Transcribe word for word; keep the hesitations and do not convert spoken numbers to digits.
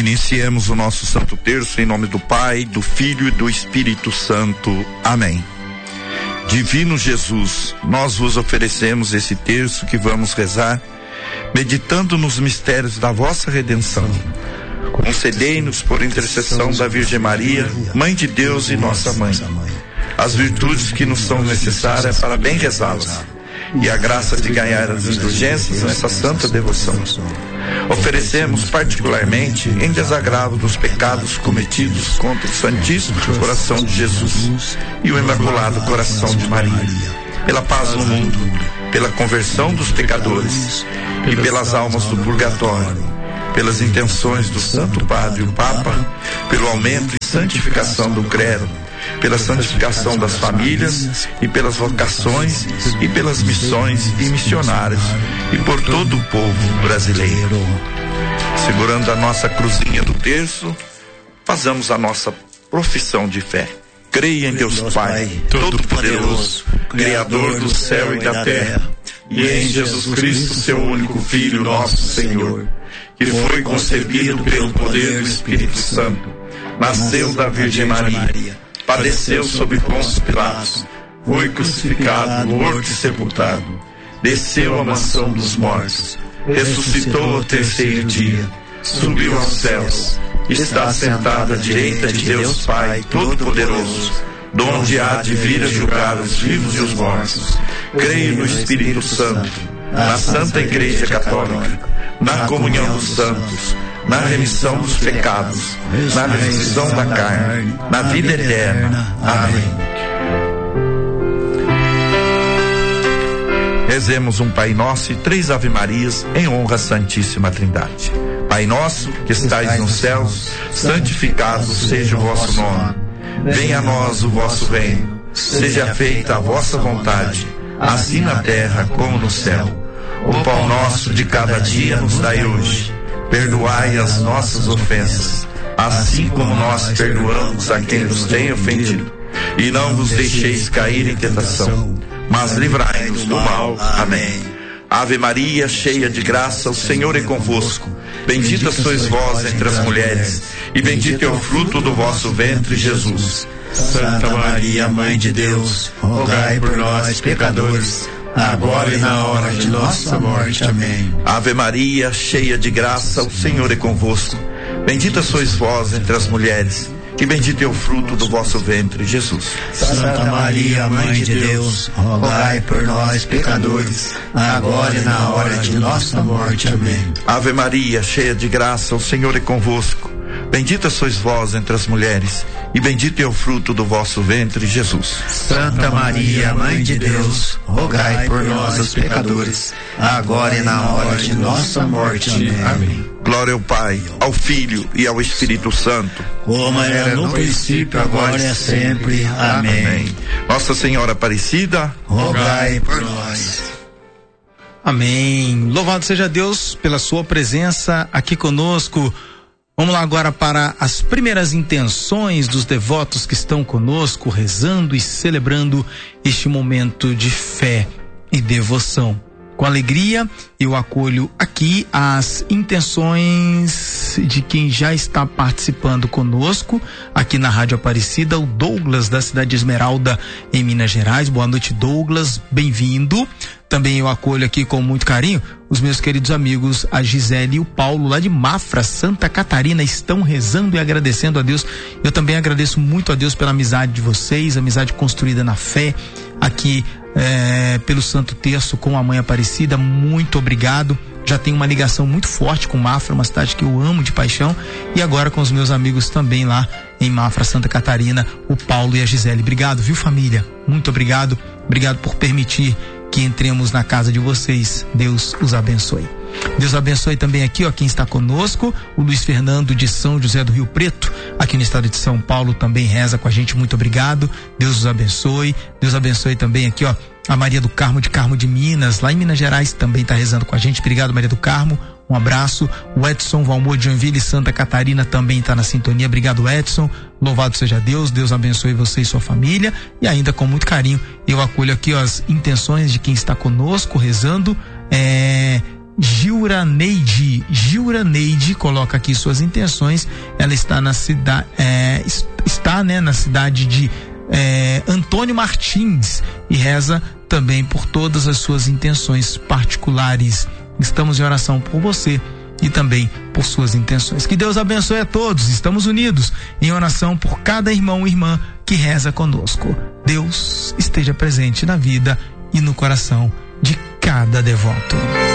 Iniciemos o nosso Santo Terço em nome do Pai, do Filho e do Espírito Santo. Amém. Divino Jesus, nós vos oferecemos esse terço que vamos rezar, meditando nos mistérios da vossa redenção. Concedei-nos, por intercessão da Virgem Maria, Mãe de Deus e nossa Mãe, as virtudes que nos são necessárias para bem rezá-las, e a graça de ganhar as indulgências nessa santa devoção. Oferecemos particularmente em desagravo dos pecados cometidos contra o Santíssimo Coração de Jesus e o Imaculado Coração de Maria, pela paz no mundo, pela conversão dos pecadores e pelas almas do purgatório, pelas intenções do Santo Padre o Papa, pelo aumento e santificação do clero, pela santificação das famílias e pelas vocações e pelas missões e missionários e por todo o povo brasileiro. Segurando a nossa cruzinha do terço, fazemos a nossa profissão de fé. Creio em Deus Pai, Todo-Poderoso, Criador do céu e da terra, e em Jesus Cristo, seu único Filho, nosso Senhor, que foi concebido pelo poder do Espírito Santo, nasceu da Virgem Maria, padeceu sob Pôncio Pilatos, foi crucificado, morto e sepultado, desceu à mansão dos mortos, ressuscitou ao terceiro dia, subiu aos céus, está sentado à direita de Deus Pai Todo-Poderoso, donde há de vir a julgar os vivos e os mortos. Creio no Espírito Santo, na Santa Igreja Católica, na comunhão dos santos, na remissão dos pecados, na ressurreição da carne, na vida eterna. Amém. Rezemos um Pai Nosso e três Ave Marias em honra à Santíssima Trindade. Pai nosso, que estais nos céus, santificado seja o vosso nome. Venha a nós o vosso reino. Seja feita a vossa vontade, assim na terra como no céu. O pão nosso de cada dia nos dai hoje. Perdoai as nossas ofensas, assim como nós perdoamos a quem nos tem ofendido. E não vos deixeis cair em tentação, mas livrai-nos do mal. Amém. Ave Maria, cheia de graça, o Senhor é convosco. Bendita sois vós entre as mulheres, e bendito é o fruto do vosso ventre, Jesus. Santa Maria, Mãe de Deus, rogai por nós, pecadores, agora e na hora de nossa morte. Amém. Ave Maria, cheia de graça, o Senhor é convosco. Bendita sois vós entre as mulheres, e bendito é o fruto do vosso ventre, Jesus. Santa Maria, Mãe de Deus, rogai por nós, pecadores, agora e na hora de nossa morte. Amém. Ave Maria, cheia de graça, o Senhor é convosco. Bendita sois vós entre as mulheres, e bendito é o fruto do vosso ventre, Jesus. Santa Maria, Mãe de Deus, rogai por nós, os pecadores, agora e na hora de nossa morte. Amém. Glória ao Pai, ao Filho e ao Espírito Santo, como era no princípio, agora e sempre. Amém. Amém. Nossa Senhora Aparecida, rogai por nós. Amém. Louvado seja Deus pela sua presença aqui conosco. Vamos lá agora para as primeiras intenções dos devotos que estão conosco, rezando e celebrando este momento de fé e devoção. Com alegria, eu acolho aqui as intenções de quem já está participando conosco aqui na Rádio Aparecida, o Douglas, da cidade de Esmeralda, em Minas Gerais. Boa noite, Douglas, bem-vindo. Também eu acolho aqui com muito carinho os meus queridos amigos, a Gisele e o Paulo, lá de Mafra, Santa Catarina, estão rezando e agradecendo a Deus. Eu também agradeço muito a Deus pela amizade de vocês, amizade construída na fé, aqui é, pelo Santo Terço com a Mãe Aparecida. Muito obrigado. Já tenho uma ligação muito forte com Mafra, uma cidade que eu amo de paixão, e agora com os meus amigos também lá em Mafra, Santa Catarina, o Paulo e a Gisele. Obrigado, viu, família? Muito obrigado. Obrigado por permitir que entremos na casa de vocês. Deus os abençoe. Deus abençoe também aqui, ó, quem está conosco, o Luiz Fernando de São José do Rio Preto, aqui no estado de São Paulo, também reza com a gente. Muito obrigado. Deus os abençoe. Deus abençoe também aqui, ó, a Maria do Carmo de Carmo de Minas, lá em Minas Gerais, também está rezando com a gente. Obrigado, Maria do Carmo. Um abraço. O Edson Valmor de Joinville, Santa Catarina, também está na sintonia. Obrigado, Edson. Louvado seja Deus. Deus abençoe você e sua família. E ainda com muito carinho, eu acolho aqui, ó, as intenções de quem está conosco rezando. É, Gilraneide. Gilraneide coloca aqui suas intenções. Ela está na cidade, é, está, né, na cidade de é, Antônio Martins e reza também por todas as suas intenções particulares. Estamos em oração por você e também por suas intenções. Que Deus abençoe a todos. Estamos unidos em oração por cada irmão e irmã que reza conosco. Deus esteja presente na vida e no coração de cada devoto.